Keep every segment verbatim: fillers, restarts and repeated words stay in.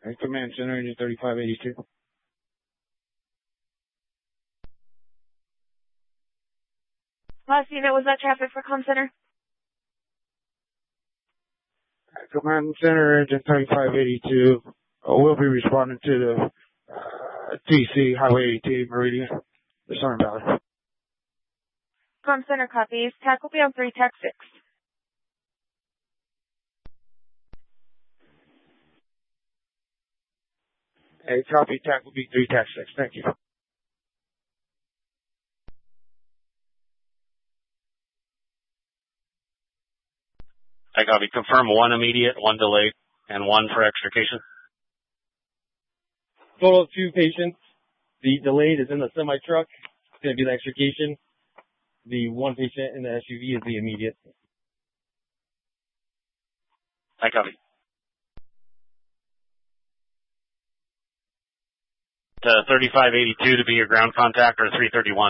Hey, Command Center, engine thirty-five eighty-two. Last unit, was that traffic for Com Center? Command Center, engine thirty-five eighty-two. Uh, we'll be responding to the uh, T C Highway eighty-two Meridian, the Southern Valley. Com Center copies. T A C will be on three, T A C six. Hey, copy, T A C will be three, T A C six. Thank you. I copy. Confirm one immediate, one delayed, and one for extrication. Total of two patients. The delayed is in the semi-truck. It's going to be the extrication. The one patient in the S U V is the immediate. I copy. To thirty-five eighty-two to be your ground contact, or three thirty-one.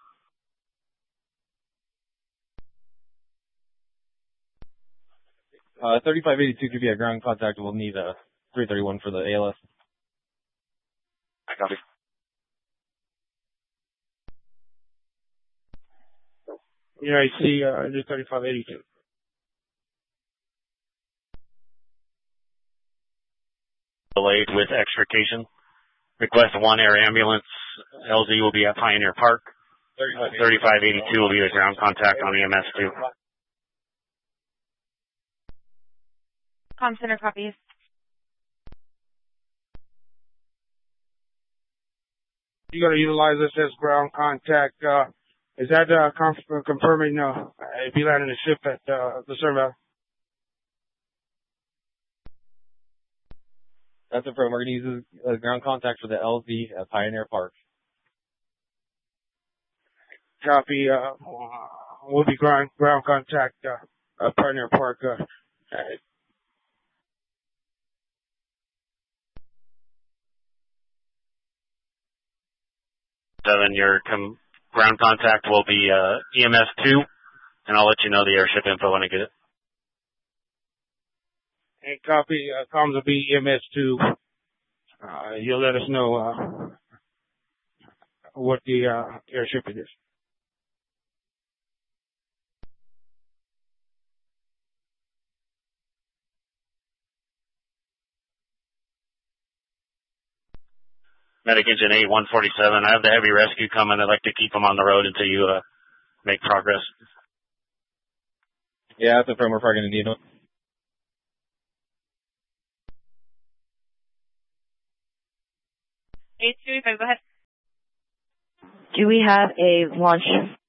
Uh, thirty-five eighty-two could be a ground contact. We'll need a three thirty-one for the A L S. I copy. Yeah, I see, uh, engine thirty-five eighty-two. Delayed with extrication. Request one air ambulance. L Z will be at Pioneer Park. thirty-five eighty-two will be the ground contact on E M S two. Com Center copies. You got to utilize this as ground contact. Uh, is that uh, conf- confirming uh, if you landing a ship at uh, the Southern Valley? That's it, we're going to use a ground contact for the L Z at Pioneer Park. Copy. Uh, we'll be ground, ground contact uh, at Pioneer Park. Uh, Seven, your com- ground contact will be uh, E M S two, and I'll let you know the airship info when I get it. And copy. Uh, comms will be E M S two. Uh, you'll let us know uh, what the uh, airship it is. Medic Engine eight one forty-seven. I have the heavy rescue coming. I'd like to keep them on the road until you uh, make progress. Yeah, that's it, we're probably going to need them. eight two five, go ahead. Do we have a launch